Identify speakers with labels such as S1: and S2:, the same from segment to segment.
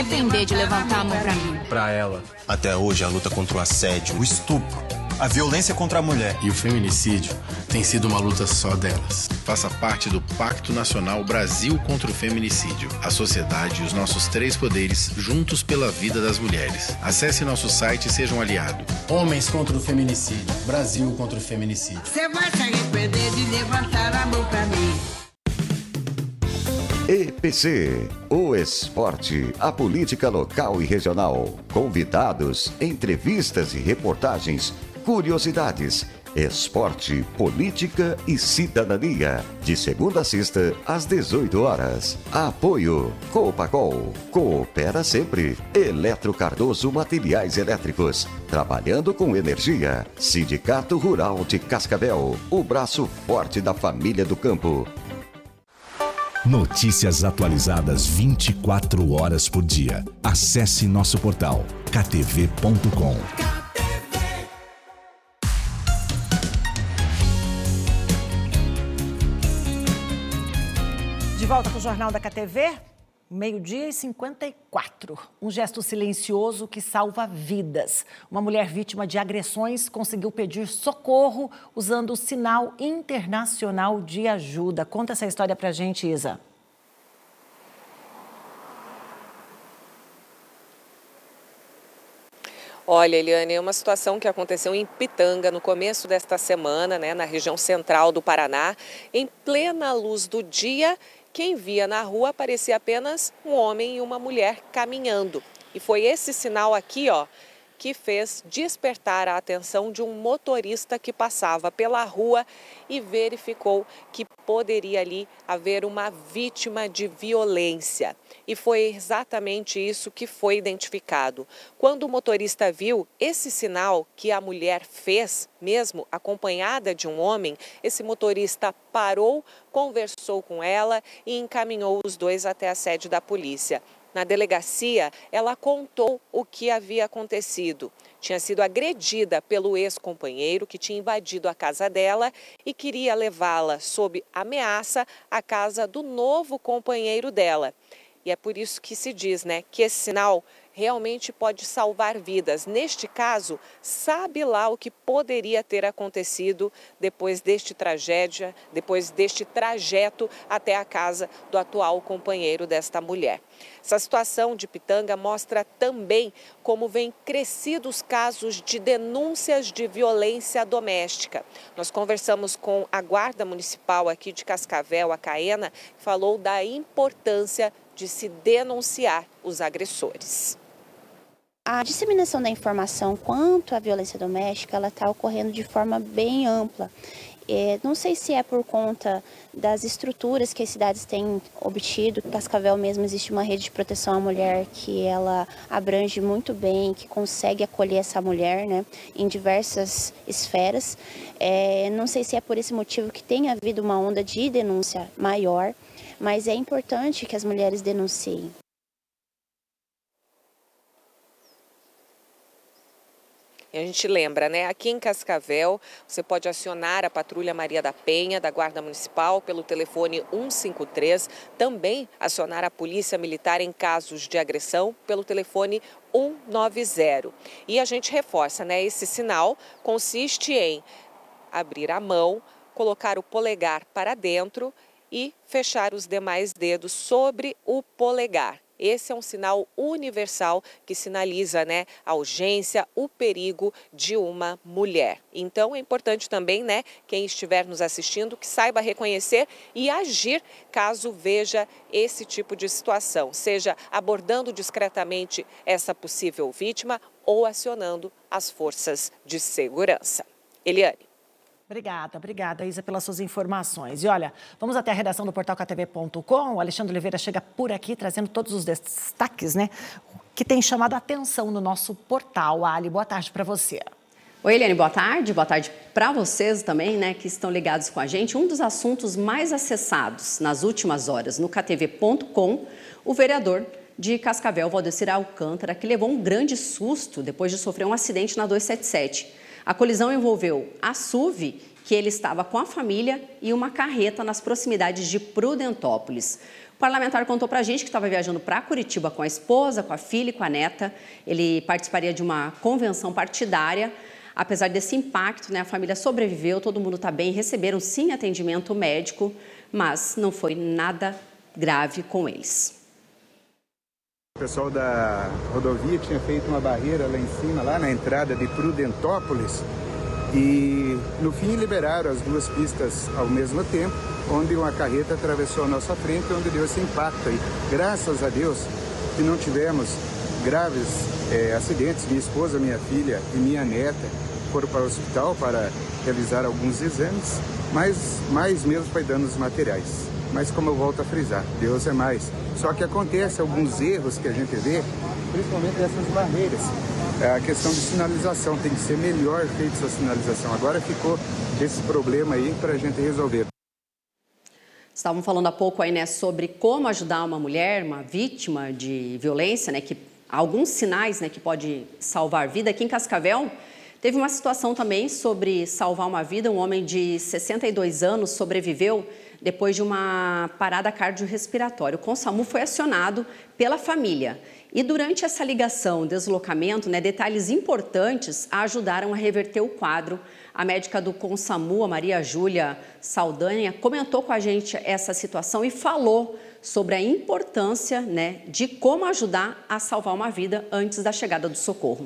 S1: Entender de levantar a mão pra mim.
S2: Pra ela. Até hoje, a luta contra o assédio, o estupro, a violência contra a mulher
S3: e o feminicídio tem sido uma luta só delas. Faça parte do Pacto Nacional Brasil contra o Feminicídio. A sociedade e os nossos 3 poderes juntos pela vida das mulheres. Acesse nosso site e seja um aliado.
S4: Homens contra o feminicídio. Brasil contra o feminicídio.
S5: Você vai se arrepender de levantar a mão pra mim.
S6: EPC, o esporte, a política local e regional. Convidados, entrevistas e reportagens, curiosidades, esporte, política e cidadania. De segunda a sexta, às 18 horas. Apoio Copacol. Coopera sempre. Eletro Cardoso Materiais Elétricos. Trabalhando com energia. Sindicato Rural de Cascavel. O braço forte da família do campo.
S7: Notícias atualizadas 24 horas por dia. Acesse nosso portal ktv.com.
S8: De volta com o Jornal da KTV, 12h54. Um gesto silencioso que salva vidas. Uma mulher vítima de agressões conseguiu pedir socorro usando o sinal internacional de ajuda. Conta essa história pra gente, Isa.
S9: Olha, Eliane, é uma situação que aconteceu em Pitanga no começo desta semana, na região central do Paraná. Em plena luz do dia, quem via na rua parecia apenas um homem e uma mulher caminhando. E foi esse sinal aqui, que fez despertar a atenção de um motorista que passava pela rua e verificou que poderia ali haver uma vítima de violência. E foi exatamente isso que foi identificado. Quando o motorista viu esse sinal que a mulher fez, mesmo acompanhada de um homem, esse motorista parou, conversou com ela e encaminhou os dois até a sede da polícia. Na delegacia, ela contou o que havia acontecido. Tinha sido agredida pelo ex-companheiro que tinha invadido a casa dela e queria levá-la sob ameaça à casa do novo companheiro dela. E é por isso que se diz, que esse sinal realmente pode salvar vidas. Neste caso, sabe lá o que poderia ter acontecido depois deste trajeto até a casa do atual companheiro desta mulher. Essa situação de Pitanga mostra também como vem crescidos os casos de denúncias de violência doméstica. Nós conversamos com a Guarda Municipal aqui de Cascavel, a CAENA, que falou da importância de se denunciar os agressores.
S10: A disseminação da informação quanto à violência doméstica, ela está ocorrendo de forma bem ampla. Não sei se é por conta das estruturas que as cidades têm obtido. Em Cascavel mesmo existe uma rede de proteção à mulher que ela abrange muito bem, que consegue acolher essa mulher, em diversas esferas. Não sei se é por esse motivo que tem havido uma onda de denúncia maior, mas é importante que as mulheres denunciem.
S9: E a gente lembra, aqui em Cascavel, você pode acionar a Patrulha Maria da Penha, da Guarda Municipal, pelo telefone 153, também acionar a Polícia Militar em casos de agressão pelo telefone 190. E a gente reforça, esse sinal consiste em abrir a mão, colocar o polegar para dentro e fechar os demais dedos sobre o polegar. Esse é um sinal universal que sinaliza, a urgência, o perigo de uma mulher. Então, é importante também, quem estiver nos assistindo, que saiba reconhecer e agir caso veja esse tipo de situação, seja abordando discretamente essa possível vítima ou acionando as forças de segurança. Eliane.
S8: Obrigada, Isa, pelas suas informações. E olha, vamos até a redação do portal ktv.com. O Alexandre Oliveira chega por aqui trazendo todos os destaques, que tem chamado a atenção no nosso portal. Ali, boa tarde para você.
S11: Oi, Eliane, boa tarde para vocês também, que estão ligados com a gente. Um dos assuntos mais acessados nas últimas horas no ktv.com, o vereador de Cascavel, Valdecir Alcântara, que levou um grande susto depois de sofrer um acidente na 277. A colisão envolveu a SUV que ele estava com a família e uma carreta nas proximidades de Prudentópolis. O parlamentar contou para a gente que estava viajando para Curitiba com a esposa, com a filha e com a neta. Ele participaria de uma convenção partidária. Apesar desse impacto, né, a família sobreviveu, todo mundo está bem, receberam sim atendimento médico, mas não foi nada grave com eles.
S12: O pessoal da rodovia tinha feito uma barreira lá em cima, lá na entrada de Prudentópolis, e no fim liberaram as duas pistas ao mesmo tempo, onde uma carreta atravessou a nossa frente, onde deu esse impacto aí. Graças a Deus que não tivemos graves acidentes. Minha esposa, minha filha e minha neta foram para o hospital para realizar alguns exames, mas mais mesmo foi danos materiais. Mas como eu volto a frisar, Deus é mais. Só que acontece alguns erros que a gente vê, principalmente dessas barreiras. A questão de sinalização, tem que ser melhor feita essa sinalização. Agora ficou esse problema aí para a gente resolver.
S11: Estavam falando há pouco aí, né, sobre como ajudar uma mulher, uma vítima de violência, né, que alguns sinais, né, que pode salvar vida. Aqui em Cascavel, teve uma situação também sobre salvar uma vida. Um homem de 62 anos sobreviveu depois de uma parada cardiorrespiratória. O Consamu foi acionado pela família. E durante essa ligação, deslocamento, né, detalhes importantes ajudaram a reverter o quadro. A médica do Consamu, a Maria Júlia Saldanha, comentou com a gente essa situação e falou sobre a importância, né, de como ajudar a salvar uma vida antes da chegada do socorro.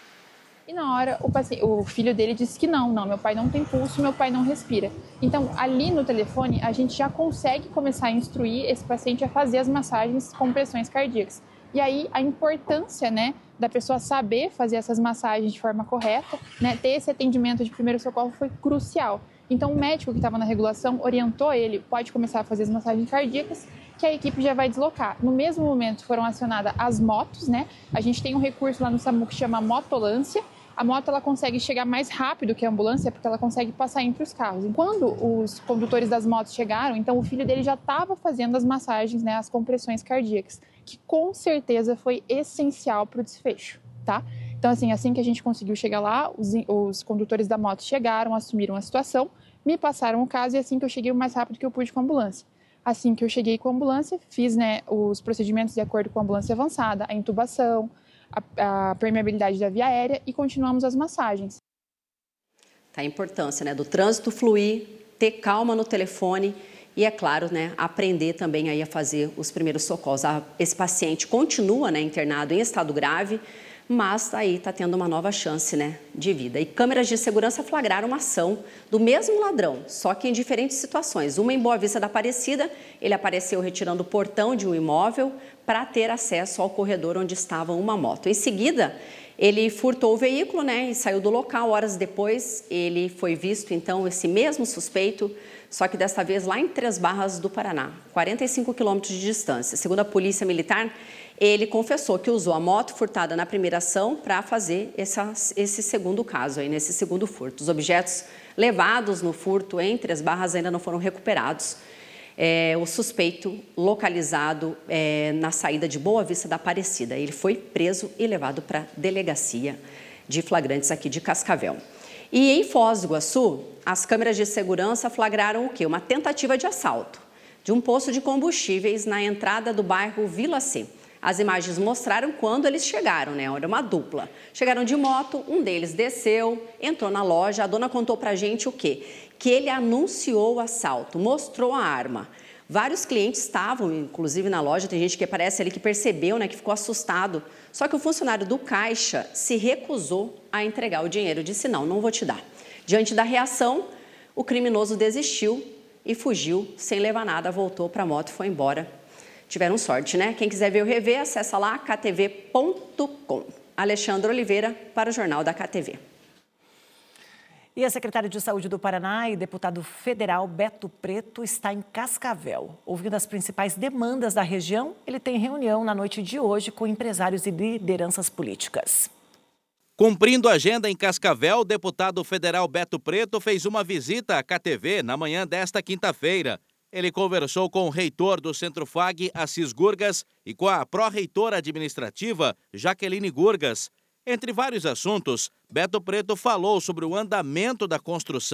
S13: E na hora, o filho dele disse que não, meu pai não tem pulso, meu pai não respira. Então, ali no telefone, a gente já consegue começar a instruir esse paciente a fazer as massagens com pressões cardíacas. E aí, a importância, né, da pessoa saber fazer essas massagens de forma correta, né, ter esse atendimento de primeiro socorro foi crucial. Então, o médico que estava na regulação orientou ele, pode começar a fazer as massagens cardíacas, que a equipe já vai deslocar. No mesmo momento, foram acionadas as motos, né? A gente tem um recurso lá no SAMU que chama motolância. A moto ela consegue chegar mais rápido que a ambulância porque ela consegue passar entre os carros. E quando os condutores das motos chegaram, então o filho dele já estava fazendo as massagens, né, as compressões cardíacas, que com certeza foi essencial para o desfecho, tá? Então, assim que a gente conseguiu chegar lá, os condutores da moto chegaram, assumiram a situação, me passaram o caso e assim que eu cheguei o mais rápido que eu pude com a ambulância. Assim que eu cheguei com a ambulância, fiz, né, os procedimentos de acordo com a ambulância avançada, a intubação, a permeabilidade da via aérea e continuamos as massagens.
S11: Tá a importância, né, do trânsito fluir, ter calma no telefone e, é claro, né, aprender também aí a fazer os primeiros socorros. Esse paciente continua, né, internado em estado grave, mas aí está tendo uma nova chance, né, de vida. E câmeras de segurança flagraram uma ação do mesmo ladrão, só que em diferentes situações. Uma em Boa Vista da Aparecida, ele apareceu retirando o portão de um imóvel para ter acesso ao corredor onde estava uma moto. Em seguida, ele furtou o veículo, né, e saiu do local. Horas depois, ele foi visto, então, esse mesmo suspeito, só que desta vez lá em Três Barras do Paraná, 45 quilômetros de distância. Segundo a Polícia Militar, ele confessou que usou a moto furtada na primeira ação para fazer esse segundo caso, aí, nesse segundo furto. Os objetos levados no furto em Três Barras ainda não foram recuperados. O suspeito localizado na saída de Boa Vista da Aparecida. Ele foi preso e levado para a delegacia de flagrantes aqui de Cascavel. E em Foz do Iguaçu, as câmeras de segurança flagraram o quê? Uma tentativa de assalto de um posto de combustíveis na entrada do bairro Vila C. As imagens mostraram quando eles chegaram, né? Era uma dupla. Chegaram de moto, um deles desceu, entrou na loja. A dona contou pra gente o quê? Que ele anunciou o assalto, mostrou a arma. Vários clientes estavam, inclusive, na loja. Tem gente que parece ali que percebeu, né? Que ficou assustado. Só que o funcionário do caixa se recusou a entregar o dinheiro. Disse, não vou te dar. Diante da reação, o criminoso desistiu e fugiu sem levar nada. Voltou para a moto e foi embora. Tiveram sorte, né? Quem quiser ver o rever, acessa lá ktv.com. Alexandre Oliveira para o Jornal da KTV.
S8: E a secretária de Saúde do Paraná e deputado federal Beto Preto está em Cascavel. Ouvindo as principais demandas da região, ele tem reunião na noite de hoje com empresários e lideranças políticas.
S14: Cumprindo a agenda em Cascavel, o deputado federal Beto Preto fez uma visita à KTV na manhã desta quinta-feira. Ele conversou com o reitor do Centro FAG, Assis Gurgas, e com a pró-reitora administrativa, Jaqueline Gurgas. Entre vários assuntos, Beto Preto falou sobre o andamento da construção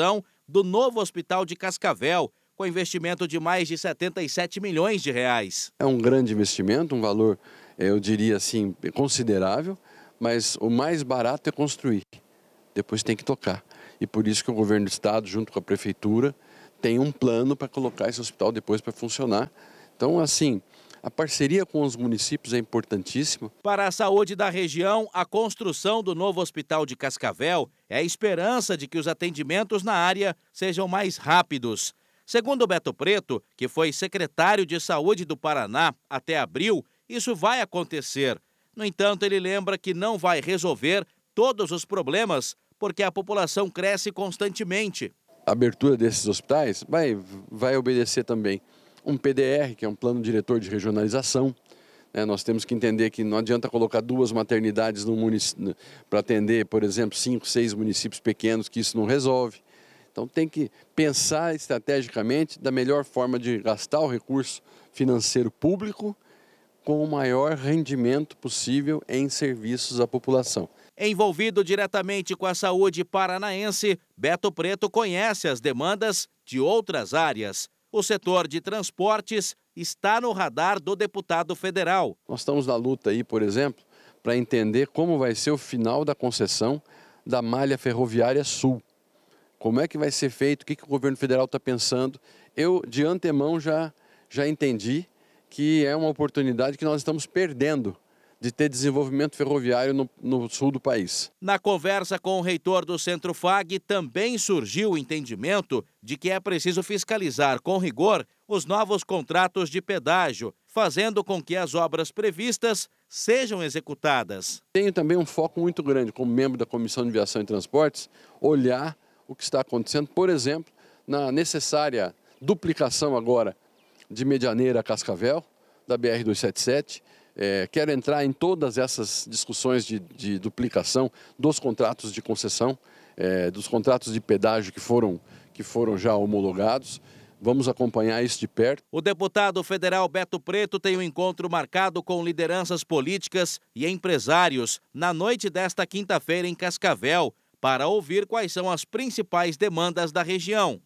S14: do novo hospital de Cascavel, com investimento de mais de 77 milhões de reais.
S15: É um grande investimento, um valor, eu diria assim, considerável, mas o mais barato é construir, depois tem que tocar. E por isso que o governo do estado, junto com a prefeitura, tem um plano para colocar esse hospital depois para funcionar. Então, assim, a parceria com os municípios é importantíssima.
S14: Para a saúde da região, a construção do novo hospital de Cascavel é a esperança de que os atendimentos na área sejam mais rápidos. Segundo Beto Preto, que foi secretário de Saúde do Paraná até abril, isso vai acontecer. No entanto, ele lembra que não vai resolver todos os problemas, porque a população cresce constantemente.
S15: A abertura desses hospitais vai obedecer também um PDR, que é um plano diretor de regionalização. Nós temos que entender que não adianta colocar 2 maternidades para atender, por exemplo, 5, 6 municípios pequenos, que isso não resolve. Então tem que pensar estrategicamente da melhor forma de gastar o recurso financeiro público com o maior rendimento possível em serviços à população.
S14: Envolvido diretamente com a saúde paranaense, Beto Preto conhece as demandas de outras áreas. O setor de transportes está no radar do deputado federal.
S15: Nós estamos na luta aí, por exemplo, para entender como vai ser o final da concessão da malha ferroviária sul. Como é que vai ser feito, o que o governo federal está pensando. Eu, de antemão, já entendi que é uma oportunidade que nós estamos perdendo de ter desenvolvimento ferroviário no sul do país.
S14: Na conversa com o reitor do Centro FAG, também surgiu o entendimento de que é preciso fiscalizar com rigor os novos contratos de pedágio, fazendo com que as obras previstas sejam executadas.
S15: Tenho também um foco muito grande, como membro da Comissão de Viação e Transportes, olhar o que está acontecendo, por exemplo, na necessária duplicação agora de Medianeira a Cascavel, da BR-277. Quero entrar em todas essas discussões de duplicação dos contratos de concessão, dos contratos de pedágio que foram já homologados. Vamos acompanhar isso de perto.
S14: O deputado federal Beto Preto tem um encontro marcado com lideranças políticas e empresários na noite desta quinta-feira em Cascavel, para ouvir quais são as principais demandas da região.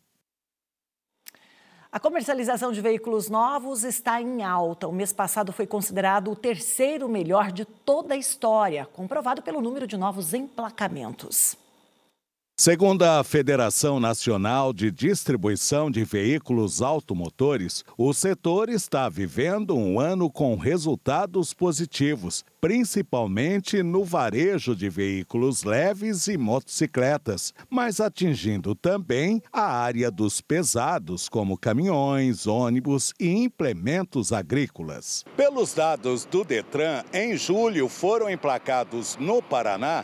S8: A comercialização de veículos novos está em alta. O mês passado foi considerado o 3º melhor de toda a história, comprovado pelo número de novos emplacamentos.
S7: Segundo a Federação Nacional de Distribuição de Veículos Automotores, o setor está vivendo um ano com resultados positivos, principalmente no varejo de veículos leves e motocicletas, mas atingindo também a área dos pesados, como caminhões, ônibus e implementos agrícolas.
S16: Pelos dados do Detran, em julho foram emplacados no Paraná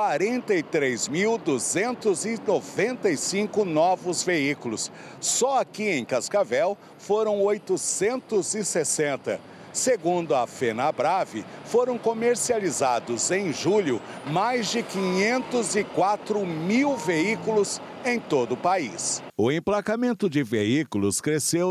S16: 43.295 novos veículos. Só aqui em Cascavel foram 860. Segundo a FenaBrave, foram comercializados em julho mais de 504 mil veículos em todo o país.
S7: O emplacamento de veículos cresceu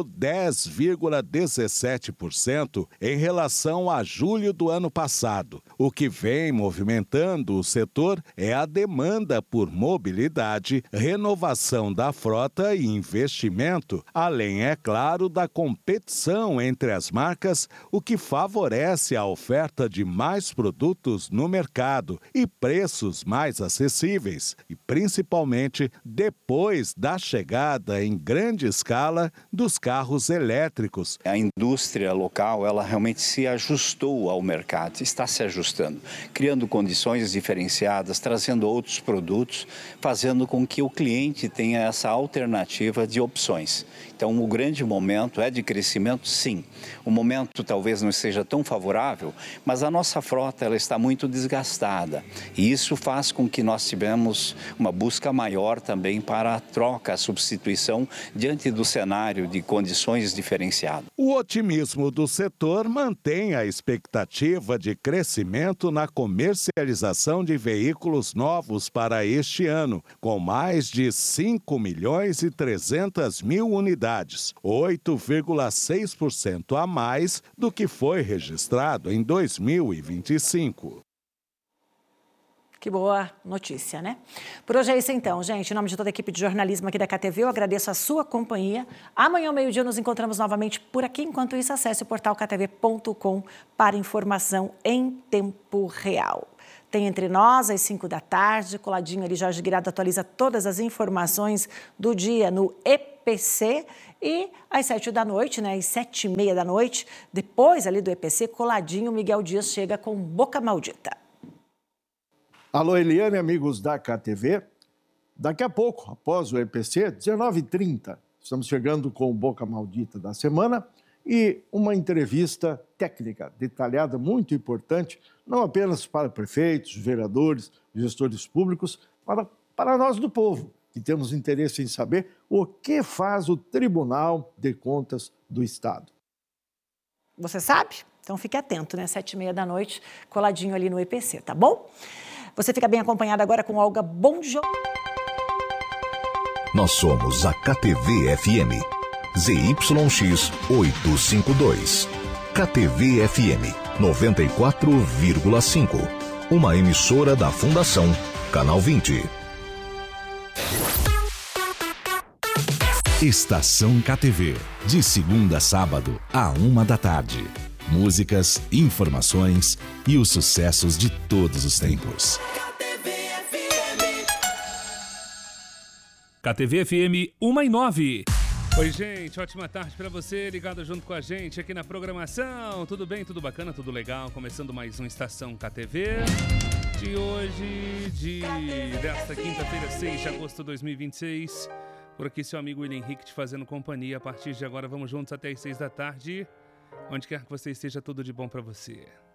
S7: 10,17% em relação a julho do ano passado. O que vem movimentando o setor é a demanda por mobilidade, renovação da frota e investimento, além, é claro, da competição entre as marcas, o que favorece a oferta de mais produtos no mercado e preços mais acessíveis, e principalmente depois da chegada em grande escala dos carros elétricos.
S17: A indústria local, ela realmente se ajustou ao mercado, está se ajustando, criando condições diferenciadas, trazendo outros produtos, fazendo com que o cliente tenha essa alternativa de opções. Então, o grande momento é de crescimento, sim. O momento talvez não seja tão favorável, mas a nossa frota ela está muito desgastada. E isso faz com que nós tivemos uma busca maior também para a troca, a substituição, diante do cenário de condições diferenciadas.
S7: O otimismo do setor mantém a expectativa de crescimento na comercialização de veículos novos para este ano, com mais de 5.300.000 unidades, 8,6% a mais do que foi registrado em 2025.
S8: Que boa notícia, né? Por hoje é isso então, gente. Em nome de toda a equipe de jornalismo aqui da KTV, eu agradeço a sua companhia. Amanhã ao meio-dia nos encontramos novamente por aqui. Enquanto isso, acesse o portal ktv.com para informação em tempo real. Tem Entre Nós, às 5 da tarde, coladinho ali, Jorge Guirado atualiza todas as informações do dia no EPC. E às 7 da noite, né, às 7h30 da noite, depois ali do EPC, coladinho, Miguel Dias chega com Boca Maldita.
S18: Alô, Eliane, amigos da KTV. Daqui a pouco, após o EPC, 19h30, estamos chegando com o Boca Maldita da semana e uma entrevista técnica, detalhada, muito importante, não apenas para prefeitos, vereadores, gestores públicos, para nós do povo, que temos interesse em saber o que faz o Tribunal de Contas do Estado.
S8: Você sabe? Então fique atento, né? 7h30 da noite, coladinho ali no EPC, tá bom? Você fica bem acompanhado agora com Olga Bonjo.
S19: Nós somos a KTV-FM, ZYX 852. KTV-FM 94,5. Uma emissora da Fundação Canal 20. Estação KTV, de segunda a sábado, à 1 da tarde. Músicas, informações e os sucessos de todos os tempos.
S20: KTV FM 1:09. Oi, gente, ótima tarde para você, ligado junto com a gente aqui na programação. Tudo bem, tudo bacana, tudo legal? Começando mais uma Estação KTV de hoje, desta quinta-feira, 6 de agosto de 2026. Por aqui, seu amigo William Henrique te fazendo companhia. A partir de agora, vamos juntos até as 6 da tarde. Onde quer que você esteja, tudo de bom para você.